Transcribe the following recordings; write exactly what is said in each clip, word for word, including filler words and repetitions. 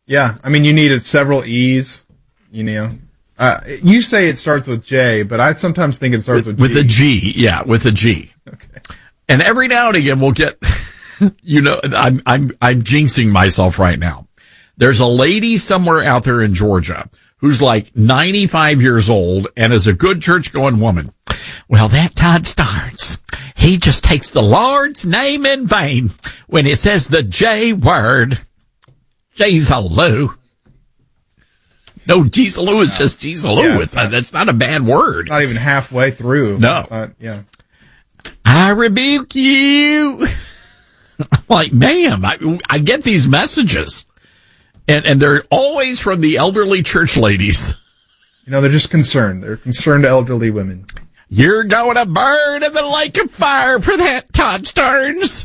Yeah, I mean, you needed several E's, you know. Uh, you say it starts with J, but I sometimes think it starts with, with G. With a G, yeah, with a G. Okay. And every now and again we'll get, you know, I'm, I'm, I'm jinxing myself right now. There's a lady somewhere out there in Georgia who's like ninety-five years old and is a good church-going woman. Well, that Todd Starnes, he just takes the Lord's name in vain when it says the J word. Jeez-a-loo. No, Jeez-a-loo is just Jeez-a-loo. Yeah, it's not, that's not a bad word. Not even halfway through. No. It's not, yeah. I rebuke you. I'm like, ma'am, I, I get these messages. And, and they're always from the elderly church ladies. You know, they're just concerned. They're concerned elderly women. You're going to burn in the lake of fire for that, Todd Starnes.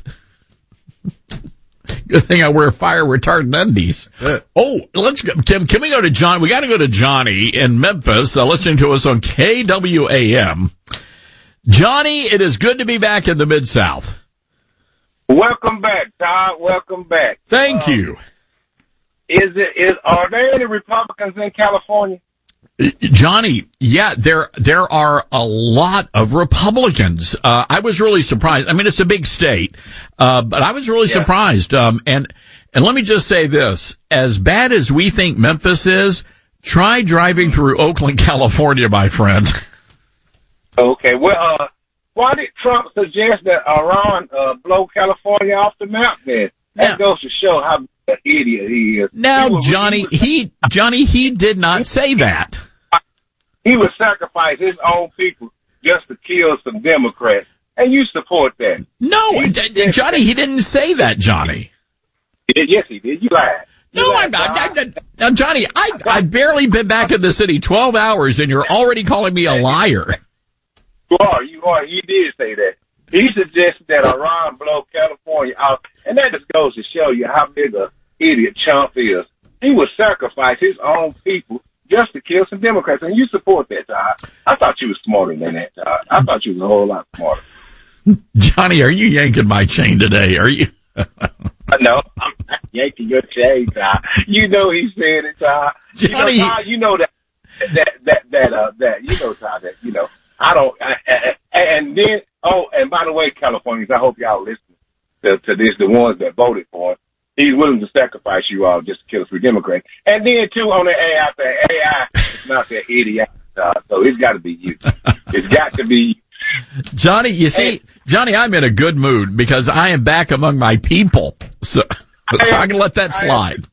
Good thing I wear fire retardant undies. Good. Oh, let's go. Can, can we go to John? We got to go to Johnny in Memphis, uh, listening to us on K W A M. Johnny, it is good to be back in the Mid-South. Welcome back, Todd. Welcome back. Thank um, you. Is it? Is are there any Republicans in California? Johnny, yeah, there there are a lot of Republicans. Uh, I was really surprised. I mean, it's a big state, uh, but I was really yeah. surprised. Um, and and let me just say this: as bad as we think Memphis is, try driving through Oakland, California, my friend. Okay, well, uh, why did Trump suggest that Iran uh, blow California off the map? Then that yeah. goes to show how an idiot he is. Now, he was, Johnny, he, was, he Johnny, he did not say that. He would sacrifice his own people just to kill some Democrats, and you support that. No, d- d- Johnny, he didn't say that, Johnny. Yes, he did. You lied. You no, lied, I'm not. I, I, now, Johnny, I, I've barely been back in the city twelve hours, and you're already calling me a liar. You are. You are. He did say that. He suggested that Iran blow California out, and that just goes to show you how big a idiot Trump is. He would sacrifice his own people just to kill some Democrats, and you support that, Todd. I thought you was smarter than that, Todd. I thought you was a whole lot smarter. Johnny, are you yanking my chain today? Are you? No, I'm not yanking your chain, Todd. You know he said it, Todd. Johnny, you know, Todd, you know that, that, that, that, uh, that, you know, Todd, that, you know, I don't, I, I, and then, oh, and by the way, Californians, I hope y'all listen to, to this, the ones that voted for him. He's willing to sacrifice you all just to kill us for Democrats. And then, too, on the A I, the A I, it's not that idiot, uh, so it's got to be you. It's got to be you. Johnny, you see, hey, Johnny, I'm in a good mood because I am back among my people, so, so I can let that slide.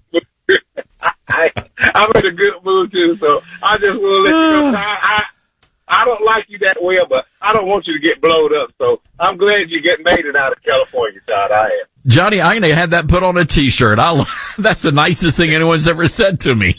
I, I'm in a good mood, too, so I just want to let you know, I, I, I don't like you that well, but I don't want you to get blowed up, so I'm glad you get made it out of California, Todd. I am. Johnny, I'm going to have that put on a T-shirt. I'll, that's the nicest thing anyone's ever said to me.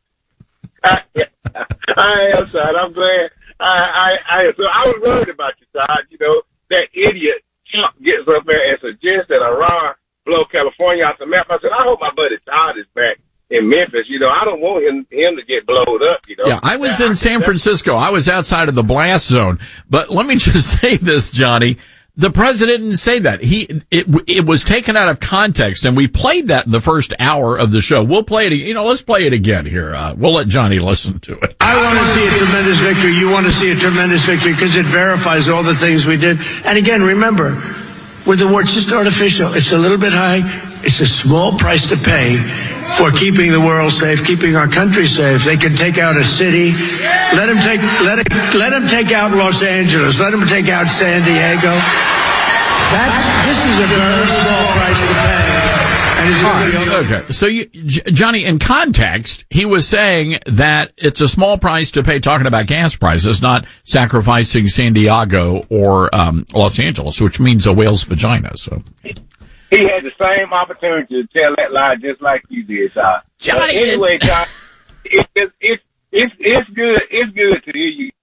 I, I am, Todd. I'm glad. I, I, I, so I was worried about you, Todd. You know, that idiot Trump gets up there and suggests that Iran blow California off the map. I said, I hope my buddy Todd is back in Memphis. You know, I don't want him, him to get blowed up, you know. Yeah, I was in San Francisco. I was outside of the blast zone. But let me just say this, Johnny. The president didn't say that. He, it, it was taken out of context, and we played that in the first hour of the show. We'll play it, you know, let's play it again here. Uh, we'll let Johnny listen to it. I want to see a tremendous victory. You want to see a tremendous victory because it verifies all the things we did. And again, remember, with the war, it's just artificial. It's a little bit high. It's a small price to pay for keeping the world safe, keeping our country safe. They can take out a city. Let them take, let it, let them take out Los Angeles. Let them take out San Diego. That's, this is a very small price to pay. And it's right, okay. So you, J- Johnny, in context, he was saying that it's a small price to pay, talking about gas prices, not sacrificing San Diego or, um, Los Angeles, which means a whale's vagina, so. He had the same opportunity to tell that lie just like you did, Todd. Johnny, but anyway, Todd, it's it's it's it's it's good. It's good to hear you.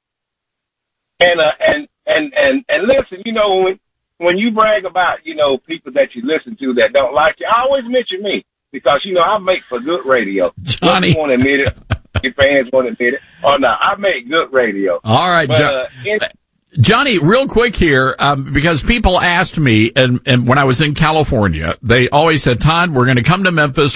And uh, and and and and listen, you know, when when you brag about, you know, people that you listen to that don't like you, I always mention me because you know I make for good radio. Johnny, you want to admit it? Your fans want to admit it? Or not? I make good radio. All right, but, John. uh, it, Johnny, real quick here, um, because people asked me, and, and when I was in California, they always said, Todd, we're going to come to Memphis.